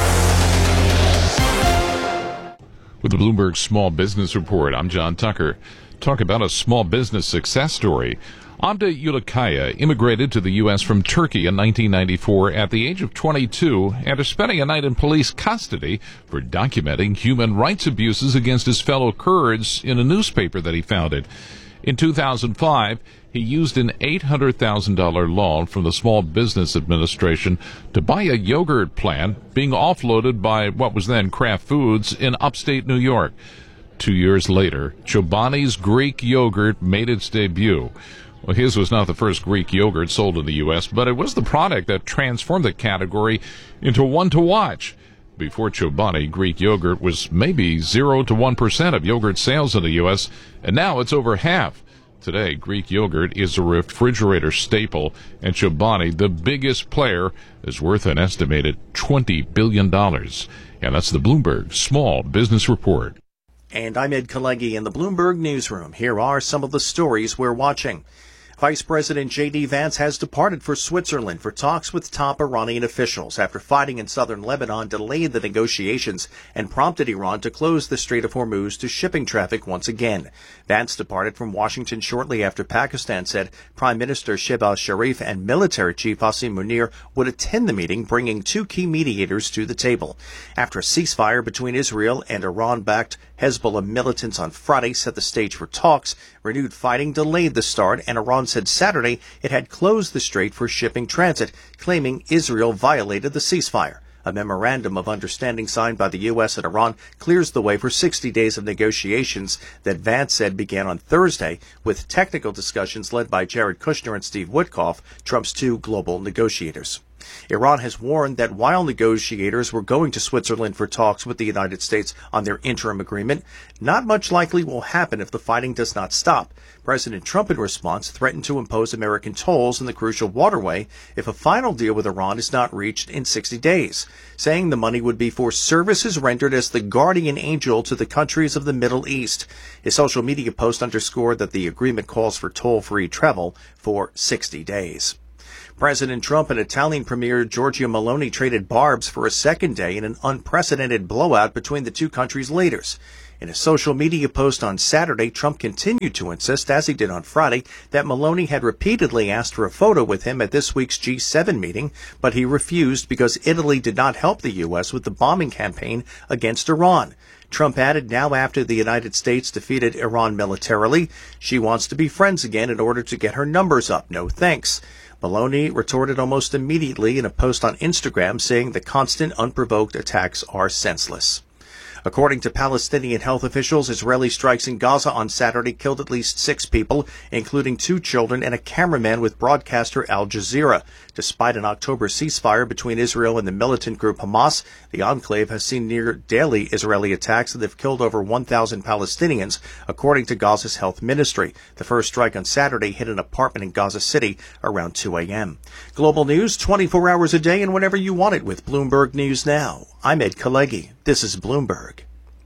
[SPEAKER 22] With the Bloomberg Small Business Report, I'm John Tucker. Talk about a small business success story. Abda Yulikaya immigrated to the U.S. from Turkey in 1994 at the age of 22 after spending a night in police custody for documenting human rights abuses against his fellow Kurds in a newspaper that he founded. In 2005, he used an $800,000 loan from the Small Business Administration to buy a yogurt plant being offloaded by what was then Kraft Foods in upstate New York. 2 years later, Chobani's Greek yogurt made its debut. Well, his was not the first Greek yogurt sold in the U.S., but it was the product that transformed the category into one to watch. Before Chobani, Greek yogurt was maybe 0 to 1% of yogurt sales in the U.S., and now it's over half. Today, Greek yogurt is a refrigerator staple, and Chobani, the biggest player, is worth an estimated $20 billion. And that's the Bloomberg Small Business Report.
[SPEAKER 11] And I'm Ed Kalegi in the Bloomberg Newsroom. Here are some of the stories we're watching. Vice President J.D. Vance has departed for Switzerland for talks with top Iranian officials after fighting in southern Lebanon delayed the negotiations and prompted Iran to close the Strait of Hormuz to shipping traffic once again. Vance departed from Washington shortly after Pakistan said Prime Minister Shehbaz Sharif and Military Chief Hossein Munir would attend the meeting, bringing two key mediators to the table. After a ceasefire between Israel and Iran-backed Hezbollah militants on Friday set the stage for talks, renewed fighting delayed the start, and Iran said Saturday it had closed the strait for shipping transit, claiming Israel violated the ceasefire. A memorandum of understanding signed by the U.S. and Iran clears the way for 60 days of negotiations that Vance said began on Thursday, with technical discussions led by Jared Kushner and Steve Witkoff, Trump's two global negotiators. Iran has warned that while negotiators were going to Switzerland for talks with the United States on their interim agreement, not much likely will happen if the fighting does not stop. President Trump, in response, threatened to impose American tolls in the crucial waterway if a final deal with Iran is not reached in 60 days, saying the money would be for services rendered as the guardian angel to the countries of the Middle East. His social media post underscored that the agreement calls for toll-free travel for 60 days. President Trump and Italian Premier Giorgia Meloni traded barbs for a second day in an unprecedented blowout between the two countries' leaders. In a social media post on Saturday, Trump continued to insist, as he did on Friday, that Meloni had repeatedly asked for a photo with him at this week's G7 meeting, but he refused because Italy did not help the U.S. with the bombing campaign against Iran. Trump added, now after the United States defeated Iran militarily, she wants to be friends again in order to get her numbers up. No thanks. Meloni retorted almost immediately in a post on Instagram saying the constant unprovoked attacks are senseless. According to Palestinian health officials, Israeli strikes in Gaza on Saturday killed at least 6 people, including 2 children and a cameraman with broadcaster Al Jazeera. Despite an October ceasefire between Israel and the militant group Hamas, the enclave has seen near daily Israeli attacks that have killed over 1,000 Palestinians, according to Gaza's health ministry. The first strike on Saturday hit an apartment in Gaza City around 2 a.m. Global news 24 hours a day and whenever you want it with Bloomberg News Now. I'm Ed Kalegi. This is Bloomberg.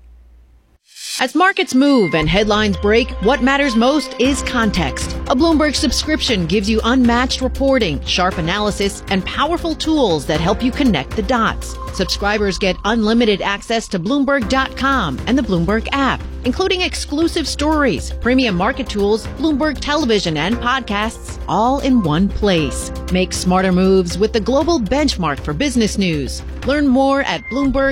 [SPEAKER 2] As markets move and headlines break, what matters most is context. A Bloomberg subscription gives you unmatched reporting, sharp analysis, and powerful tools that help you connect the dots. Subscribers get unlimited access to Bloomberg.com and the Bloomberg app, including exclusive stories, premium market tools, Bloomberg television, and podcasts, all in one place. Make smarter moves with the global benchmark for business news. Learn more at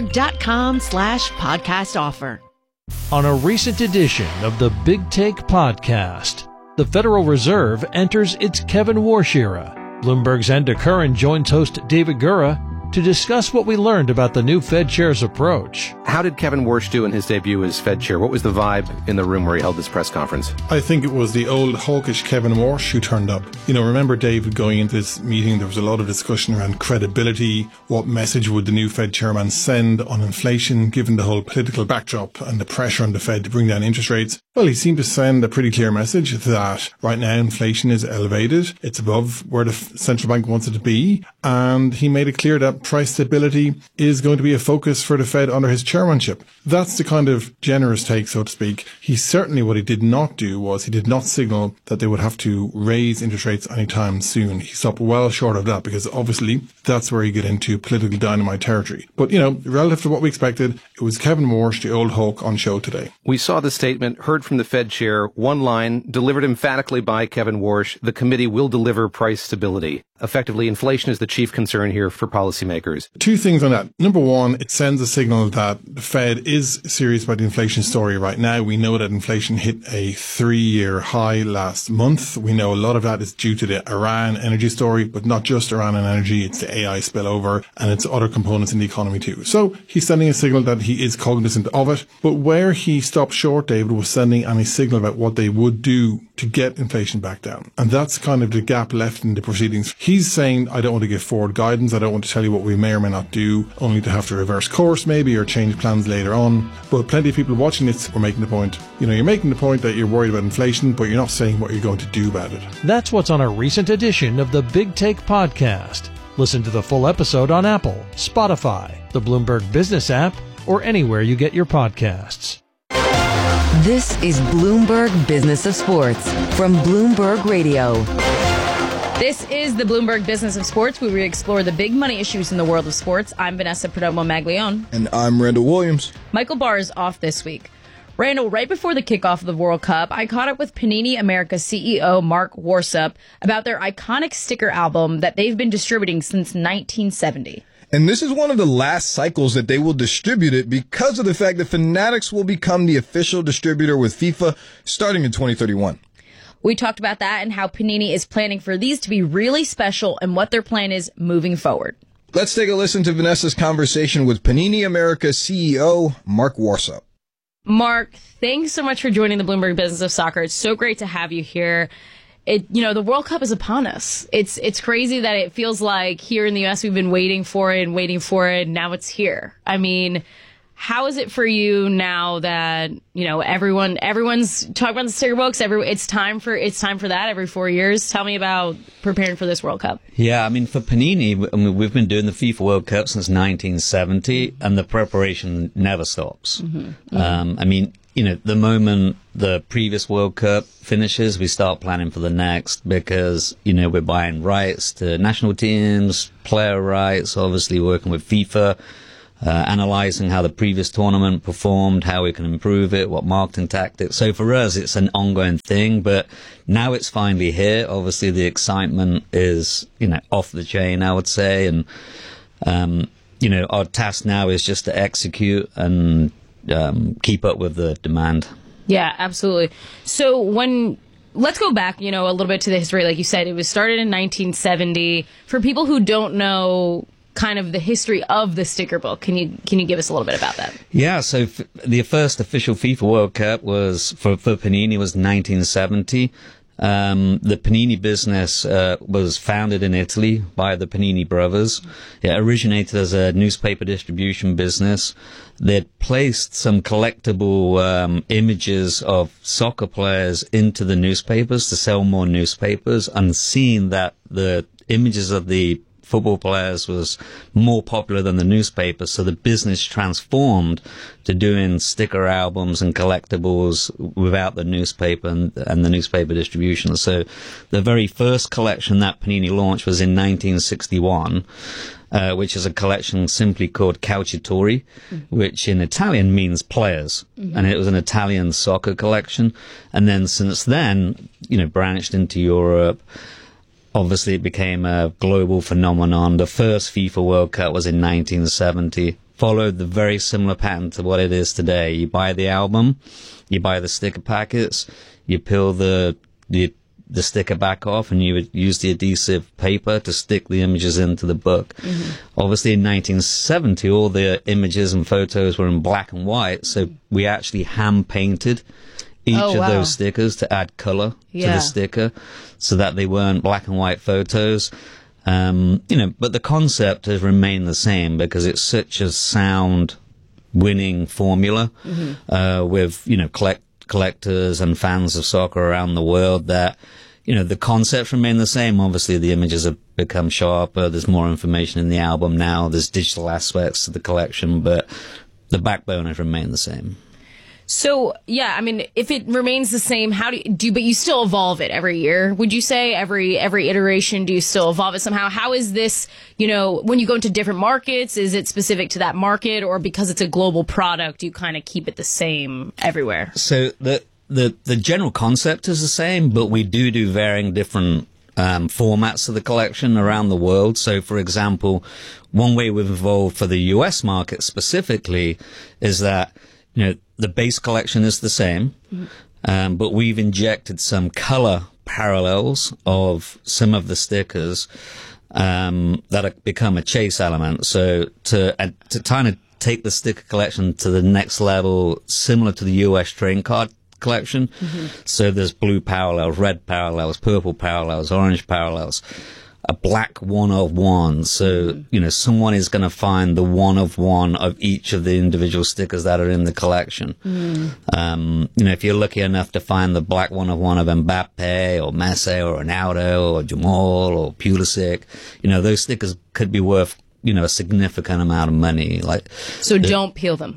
[SPEAKER 2] Bloomberg.com/podcast offer.
[SPEAKER 3] On a recent edition of the Big Take podcast, the Federal Reserve enters its Kevin Warsh era. Bloomberg's Enda Curran joins host David Gura to discuss what we learned about the new Fed chair's approach.
[SPEAKER 5] How did Kevin Warsh do in his debut as Fed chair? What was the vibe in the room where he held this press conference?
[SPEAKER 6] I think it was the old hawkish Kevin Warsh who turned up. You know, remember, David, going into this meeting, there was a lot of discussion around credibility. What message would the new Fed chairman send on inflation, given the whole political backdrop and the pressure on the Fed to bring down interest rates? Well, he seemed to send a pretty clear message that right now inflation is elevated. It's above where the central bank wants it to be. And he made it clear that price stability is going to be a focus for the Fed under his chairmanship. That's the kind of generous take, so to speak. What he did not do was he did not signal that they would have to raise interest rates anytime soon. He stopped well short of that because obviously that's where you get into political dynamite territory. But, you know, relative to what we expected, it was Kevin Warsh, the old hawk, on show today.
[SPEAKER 5] We saw the statement, heard from the Fed chair, one line, delivered emphatically by Kevin Warsh, the committee will deliver price stability. Effectively, inflation is the chief concern here for policymakers.
[SPEAKER 6] 2 things on that. Number one, it sends a signal that the Fed is serious about the inflation story right now. We know that inflation hit a 3-year high last month. We know a lot of that is due to the Iran energy story, but not just Iran and energy. It's the AI spillover and it's other components in the economy too. So he's sending a signal that he is cognizant of it. But where he stopped short, David, was sending any signal about what they would do to get inflation back down. And that's kind of the gap left in the proceedings. He's saying, I don't want to give forward guidance. I don't want to tell you what we may or may not do, only to have to reverse course maybe or change plans later on. But plenty of people watching this were making the point. You know, you're making the point that you're worried about inflation, but you're not saying what you're going to do about it.
[SPEAKER 3] That's what's on a recent edition of the Big Take podcast. Listen to the full episode on Apple, Spotify, the Bloomberg Business app, or anywhere you get your podcasts.
[SPEAKER 1] This is Bloomberg Business of Sports from Bloomberg Radio.
[SPEAKER 23] This is the Bloomberg Business of Sports, where we explore the big money issues in the world of sports. I'm Vanessa Perdomo-Maglione.
[SPEAKER 24] And I'm Randall Williams.
[SPEAKER 23] Michael Barr is off this week. Randall, right before the kickoff of the World Cup, I caught up with Panini America CEO Mark Warsup about their iconic sticker album that they've been distributing since 1970.
[SPEAKER 24] And this is one of the last cycles that they will distribute it because of the fact that Fanatics will become the official distributor with FIFA starting in 2031.
[SPEAKER 23] We talked about that and how Panini is planning for these to be really special and what their plan is moving forward.
[SPEAKER 24] Let's take a listen to Vanessa's conversation with Panini America CEO Mark Warsup.
[SPEAKER 23] Mark, thanks so much for joining the Bloomberg Business of Soccer. It's so great to have you here. The World Cup is upon us. It's crazy that it feels like here in the U.S. we've been waiting for it, and now it's here. I mean, how is it for you now that, you know, everyone's talking about the sticker books? It's time for that every 4 years. Tell me about preparing for this World Cup.
[SPEAKER 7] Yeah, I mean, for Panini, we've been doing the FIFA World Cup since 1970, and the preparation never stops. Mm-hmm. I mean, the moment the previous World Cup finishes, we start planning for the next because, we're buying rights to national teams, player rights, obviously working with FIFA, analyzing how the previous tournament performed, how we can improve it, what marketing tactics. So for us, it's an ongoing thing, but now it's finally here. Obviously, the excitement is, off the chain, I would say. And, our task now is just to execute and keep up with the demand.
[SPEAKER 23] Yeah, absolutely. So let's go back, a little bit to the history. Like you said, it was started in 1970. For people who don't know kind of the history of the sticker book, can you give us a little bit about that?
[SPEAKER 7] Yeah, so the first official FIFA World Cup was for Panini was 1970. The Panini business was founded in Italy by the Panini brothers. It originated as a newspaper distribution business. They'd placed some collectible images of soccer players into the newspapers to sell more newspapers, and seeing that the images of the football players was more popular than the newspaper, so the business transformed to doing sticker albums and collectibles without the newspaper and the newspaper distribution. So the very first collection that Panini launched was in 1961, which is a collection simply called Calciatori, which in Italian means players. And it was an Italian soccer collection. And then since then, branched into Europe. Obviously, it became a global phenomenon. The first FIFA World Cup was in 1970. Followed the very similar pattern to what it is today. You buy the album, you buy the sticker packets, you peel the sticker back off, and you would use the adhesive paper to stick the images into the book. Obviously, in 1970, all the images and photos were in black and white, so we actually hand-painted each of those stickers to add color to the sticker so that they weren't black and white photos. But the concept has remained the same because it's such a sound winning formula with, collectors and fans of soccer around the world that, the concepts remain the same. Obviously, the images have become sharper. There's more information in the album now. There's digital aspects to the collection, but the backbone has remained the same.
[SPEAKER 23] So, yeah, I mean, if it remains the same, how but you still evolve it every year? Would you say every iteration, do you still evolve it somehow? How is this, when you go into different markets, is it specific to that market, or because it's a global product, you kind of keep it the same everywhere?
[SPEAKER 7] So the general concept is the same, but we do varying different formats of the collection around the world. So, for example, one way we've evolved for the US market specifically is that, the base collection is the same, but we've injected some color parallels of some of the stickers that have become a chase element. So to kind of take the sticker collection to the next level, similar to the US trading card collection. So there's blue parallels, red parallels, purple parallels, orange parallels. A black one of one. So, someone is going to find the one of one of each of the individual stickers that are in the collection. If you're lucky enough to find the black one of Mbappe or Messi or Ronaldo or Jamal or Pulisic, those stickers could be worth, a significant amount of money.
[SPEAKER 23] So don't peel them.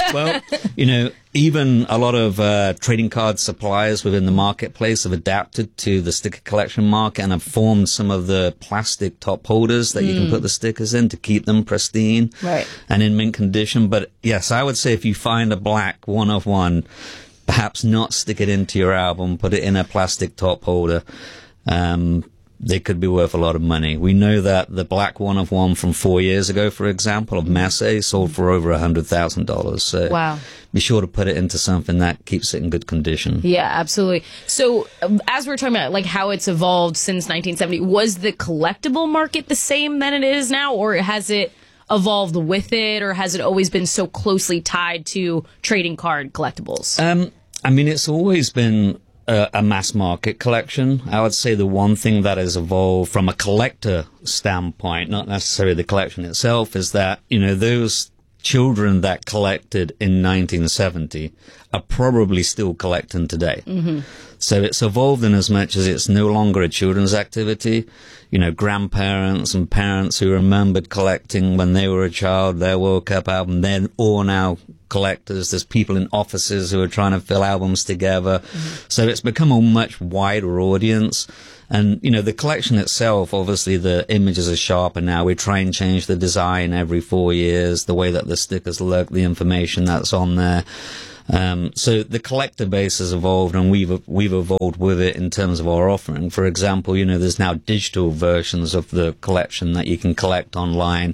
[SPEAKER 7] Even a lot of trading card suppliers within the marketplace have adapted to the sticker collection market and have formed some of the plastic top holders that you can put the stickers in to keep them pristine and in mint condition. But yes, I would say if you find a black one of one, perhaps not stick it into your album, put it in a plastic top holder. They could be worth a lot of money. We know that the black one of one from 4 years ago, for example, of Messi sold for over $100,000. So be sure to put it into something that keeps it in good condition.
[SPEAKER 23] Yeah, absolutely. So as we're talking about how it's evolved since 1970, was the collectible market the same than it is now, or has it evolved with it, or has it always been so closely tied to trading card collectibles?
[SPEAKER 7] It's always been a mass market collection. I would say the one thing that has evolved from a collector standpoint, not necessarily the collection itself, is that, those children that collected in 1970 are probably still collecting today.
[SPEAKER 23] Mm-hmm.
[SPEAKER 7] So it's evolved in as much as it's no longer a children's activity. You know, grandparents and parents who remembered collecting when they were a child, their World Cup album, they're all now collectors. There's people in offices who are trying to fill albums together. Mm-hmm. So it's become a much wider audience. And, you know, the collection itself, obviously the images are sharper now. We try and change the design every 4 years, the way that the stickers look, the information that's on there. So the collector base has evolved, and we've evolved with it in terms of our offering. For example, you know, there's now digital versions of the collection that you can collect online.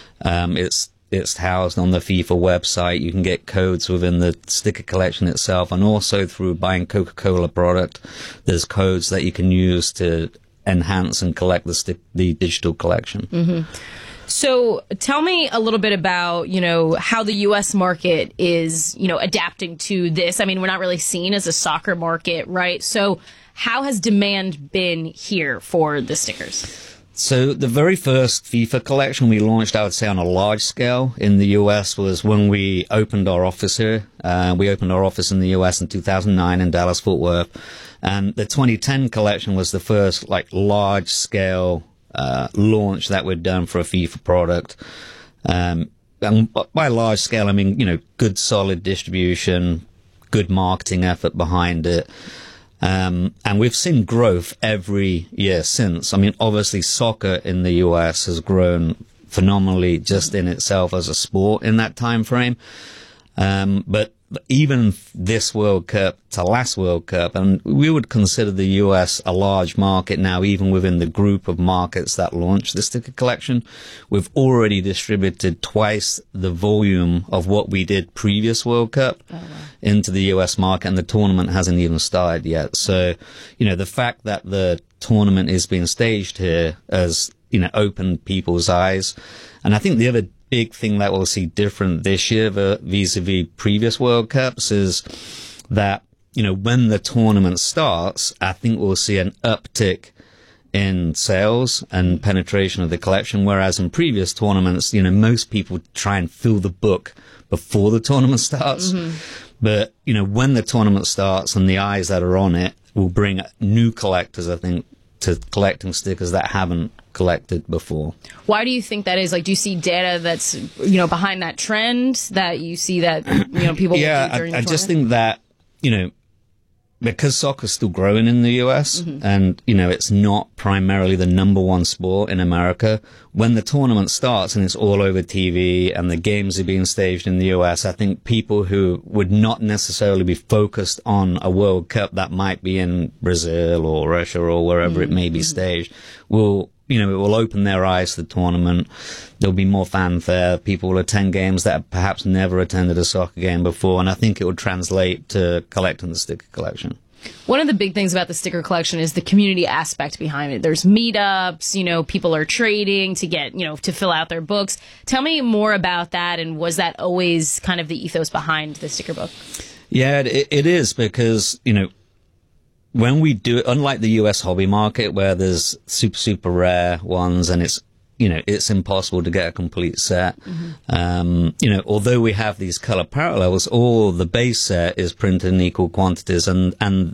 [SPEAKER 7] It's housed on the FIFA website. You can get codes within the sticker collection itself, and also through buying Coca-Cola product, there's codes that you can use to enhance and collect the digital collection.
[SPEAKER 23] Mm-hmm. So tell me a little bit about, you know, how the U.S. market is, you know, adapting to this. I mean, we're not really seen as a soccer market, right? So how has demand been here for the stickers?
[SPEAKER 7] So the very first FIFA collection we launched, I would say, on a large scale in the U.S. was when we opened our office here. We opened our office in the U.S. in 2009 in Dallas-Fort Worth. And the 2010 collection was the first, like, large scale launch that we'd done for a FIFA product. And by large scale, I mean, you know, good solid distribution, good marketing effort behind it. And we've seen growth every year since. I mean, obviously soccer in the US has grown phenomenally just in itself as a sport in that time frame. But even this World Cup to last World Cup, and we would consider the US a large market now, even within the group of markets that launched the sticker collection. We've already distributed twice the volume of what we did previous World Cup into the US market, and the tournament hasn't even started yet. So, you know, the fact that the tournament is being staged here has, you know, opened people's eyes. And I think the other big thing that we'll see different this year vis-a-vis previous World Cups is that, you know, when the tournament starts, I think we'll see an uptick in sales and penetration of the collection, whereas in previous tournaments, you know, most people try and fill the book before the tournament starts. Mm-hmm. But, you know, when the tournament starts and the eyes that are on it will bring new collectors, I think, to collecting stickers that haven't collected before.
[SPEAKER 23] Why do you think that is? Like, do you see data that's, you know, behind that trend that you see that, you know, people will do during the tournament?
[SPEAKER 7] I just think that, you know, because soccer's still growing in the US, mm-hmm. and, you know, it's not primarily the number one sport in America, when the tournament starts and it's all over TV and the games are being staged in the US, I think people who would not necessarily be focused on a World Cup that might be in Brazil or Russia or wherever mm-hmm. it may be staged will, you know, it will open their eyes to the tournament. There'll be more fanfare. People will attend games that perhaps never attended a soccer game before, and I think it will translate to collecting the sticker collection.
[SPEAKER 23] One of the big things about the sticker collection is the community aspect behind it. There's meetups, you know, people are trading to get, you know, to fill out their books. Tell me more about that, and was that always kind of the ethos behind the sticker book?
[SPEAKER 7] Yeah, it is, because, you know, when we do it, unlike the US hobby market where there's super rare ones and it's, you know, it's impossible to get a complete set. Mm-hmm. You know, although we have these color parallels, all the base set is printed in equal quantities, and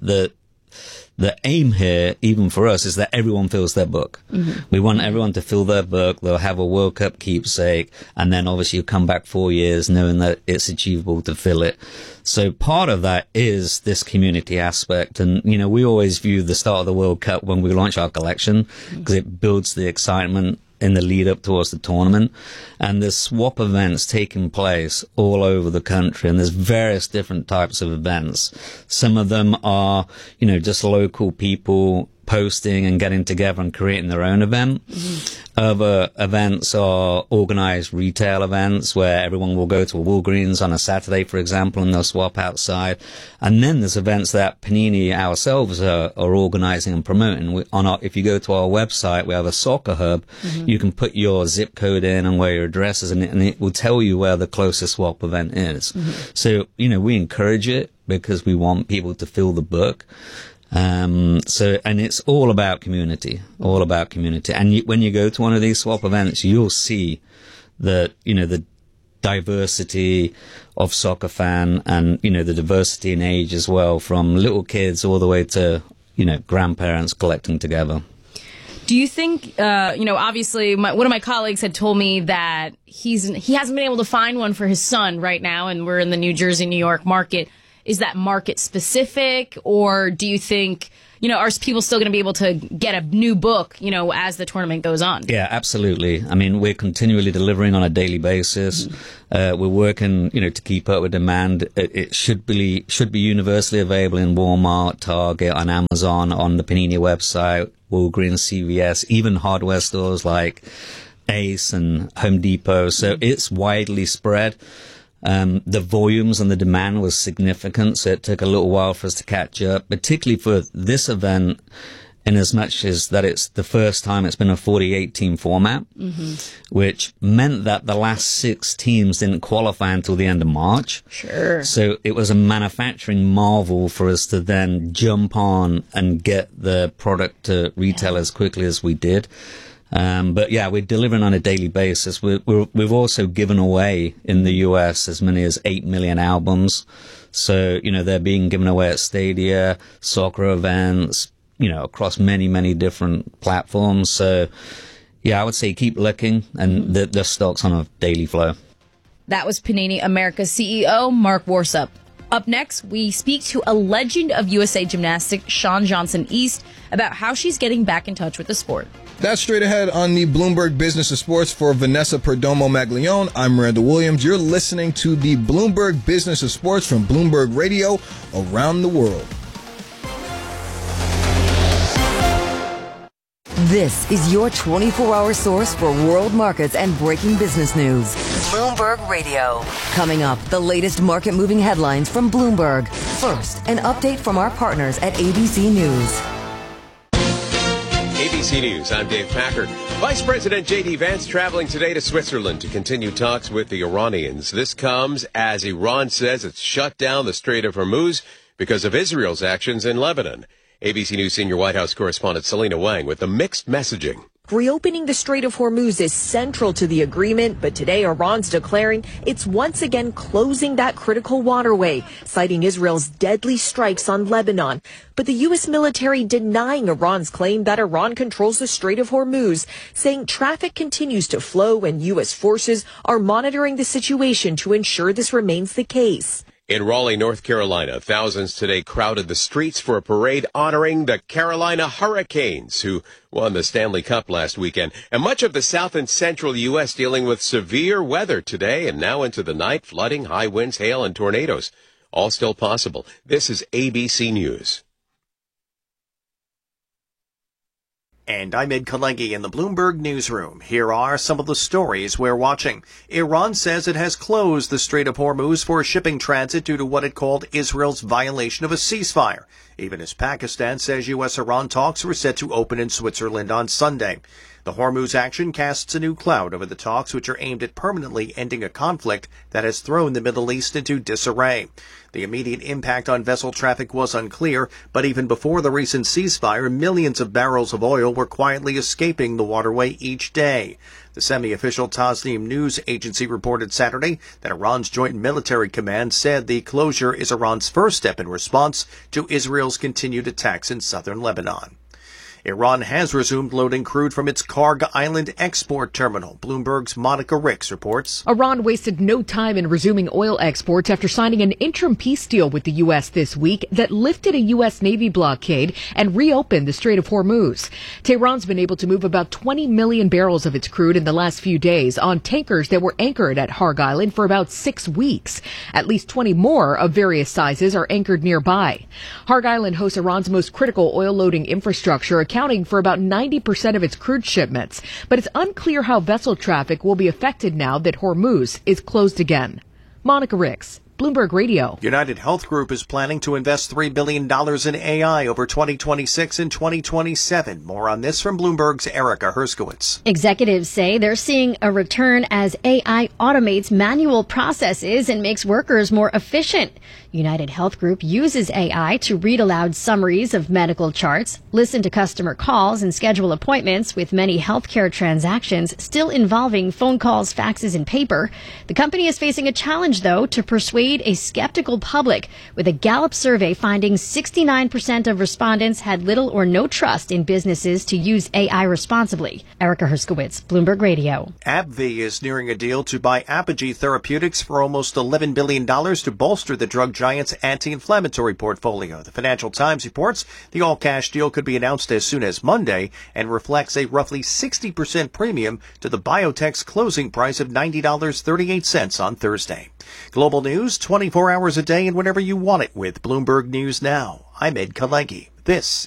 [SPEAKER 7] the aim here, even for us, is that everyone fills their book. Mm-hmm. We want everyone to fill their book. They'll have a World Cup keepsake, and then obviously you come back 4 years knowing that it's achievable to fill it. So part of that is this community aspect. And, you know, we always view the start of the World Cup when we launch our collection, because it builds the excitement in the lead up towards the tournament. And there's swap events taking place all over the country, and there's various different types of events. Some of them are, you know, just local people posting and getting together and creating their own event. Mm-hmm. Other events are organized retail events where everyone will go to a Walgreens on a Saturday, for example, and they'll swap outside. And then there's events that Panini ourselves are organizing and promoting. If you go to our website, we have a soccer hub. Mm-hmm. You can put your zip code in and where your address is, and it will tell you where the closest swap event is. Mm-hmm. So, you know, we encourage it because we want people to fill the book. And it's all about community. And when you go to one of these swap events, you'll see that, you know, the diversity of soccer fan and, you know, the diversity in age as well, from little kids all the way to, you know, grandparents collecting together.
[SPEAKER 23] Do you think, obviously one of my colleagues had told me that he hasn't been able to find one for his son right now, and we're in the New Jersey, New York market. Is that market specific, or do you think, are people still going to be able to get a new book, as the tournament goes on?
[SPEAKER 7] Yeah, absolutely. I mean, we're continually delivering on a daily basis. We're working, to keep up with demand. It should be universally available in Walmart, Target, on Amazon, on the Panini website, Walgreens, CVS, even hardware stores like Ace and Home Depot. So it's widely spread. The volumes and the demand was significant, so it took a little while for us to catch up, particularly for this event, in as much as that it's the first time it's been a 48-team format, which meant that the last 6 teams didn't qualify until the end of March.
[SPEAKER 23] Sure.
[SPEAKER 7] So it was a manufacturing marvel for us to then jump on and get the product to retail as quickly as we did. But yeah, we're delivering on a daily basis. We've also given away in the US as many as 8 million albums. So, they're being given away at stadia, soccer events, across many, many different platforms. So yeah, I would say keep looking, and the stock's on a daily flow.
[SPEAKER 23] That was Panini America's CEO, Mark Warsup. Up next, we speak to a legend of USA Gymnastics, Shawn Johnson-East, about how she's getting back in touch with the sport.
[SPEAKER 24] That's straight ahead on the Bloomberg Business of Sports. For Vanessa Perdomo-Maglione, I'm Randall Williams. You're listening to the Bloomberg Business of Sports from Bloomberg Radio around the world.
[SPEAKER 1] This is your 24-hour source for world markets and breaking business news. Bloomberg Radio. Coming up, the latest market-moving headlines from Bloomberg. First, an update from our partners at ABC News.
[SPEAKER 4] ABC News, I'm Dave Packard. Vice President J.D. Vance traveling today to Switzerland to continue talks with the Iranians. This comes as Iran says it's shut down the Strait of Hormuz because of Israel's actions in Lebanon. ABC News senior White House correspondent Selena Wang with the mixed messaging.
[SPEAKER 8] Reopening the Strait of Hormuz is central to the agreement, but today Iran's declaring it's once again closing that critical waterway, citing Israel's deadly strikes on Lebanon. But the U.S. military denying Iran's claim that Iran controls the Strait of Hormuz, saying traffic continues to flow and U.S. forces are monitoring the situation to ensure this remains the case.
[SPEAKER 4] In Raleigh, North Carolina, thousands today crowded the streets for a parade honoring the Carolina Hurricanes, who won the Stanley Cup last weekend. And much of the south and central U.S. dealing with severe weather today and now into the night, flooding, high winds, hail, and tornadoes. All still possible. This is ABC News.
[SPEAKER 11] And I'm Ed Kalegi in the Bloomberg Newsroom. Here are some of the stories we're watching. Iran says it has closed the Strait of Hormuz for shipping transit due to what it called Israel's violation of a ceasefire, even as Pakistan says U.S.-Iran talks were set to open in Switzerland on Sunday. The Hormuz action casts a new cloud over the talks, which are aimed at permanently ending a conflict that has thrown the Middle East into disarray. The immediate impact on vessel traffic was unclear, but even before the recent ceasefire, millions of barrels of oil were quietly escaping the waterway each day. The semi-official Tasnim news agency reported Saturday that Iran's Joint Military Command said the closure is Iran's first step in response to Israel's continued attacks in southern Lebanon. Iran has resumed loading crude from its Karg Island export terminal. Bloomberg's Monica Ricks reports.
[SPEAKER 9] Iran wasted no time in resuming oil exports after signing an interim peace deal with the U.S. this week that lifted a U.S. Navy blockade and reopened the Strait of Hormuz. Tehran's been able to move about 20 million barrels of its crude in the last few days on tankers that were anchored at Karg Island for about 6 weeks. At least 20 more of various sizes are anchored nearby. Karg Island hosts Iran's most critical oil loading infrastructure, accounting for about 90% of its crude shipments, but it's unclear how vessel traffic will be affected now that Hormuz is closed again. Monica Ricks, Bloomberg Radio.
[SPEAKER 11] United Health Group is planning to invest $3 billion in AI over 2026 and 2027. More on this from Bloomberg's Erica Herskowitz.
[SPEAKER 10] Executives say they're seeing a return as AI automates manual processes and makes workers more efficient. United Health Group uses AI to read aloud summaries of medical charts, listen to customer calls, and schedule appointments, with many healthcare transactions still involving phone calls, faxes, and paper. The company is facing a challenge, though, to persuade a skeptical public, with a Gallup survey finding 69% of respondents had little or no trust in businesses to use AI responsibly. Erica Herskowitz, Bloomberg Radio.
[SPEAKER 11] AbbVie is nearing a deal to buy Apogee Therapeutics for almost $11 billion to bolster the drug giant's anti-inflammatory portfolio. The Financial Times reports the all-cash deal could be announced as soon as Monday and reflects a roughly 60% premium to the biotech's closing price of $90.38 on Thursday. Global news 24 hours a day and whenever you want it with Bloomberg News Now. I'm Ed Kalegi. This